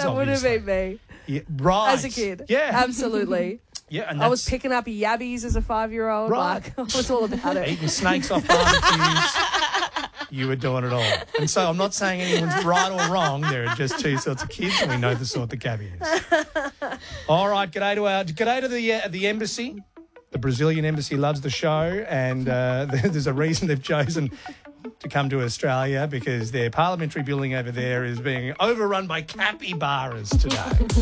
That would have obviously. been me Yeah, right. as a kid. Yeah. Absolutely. Yeah, and I was that's picking up yabbies as a 5-year-old. Right. Like, I was all about it. eating snakes off barbecues. You were doing it all. And so I'm not saying anyone's right or wrong. There are just two sorts of kids, and we know the sort that Gabby is. All right, g'day to the embassy. The Brazilian embassy loves the show, and there's a reason they've chosen to come to Australia, because their parliamentary building over there is being overrun by capybaras today.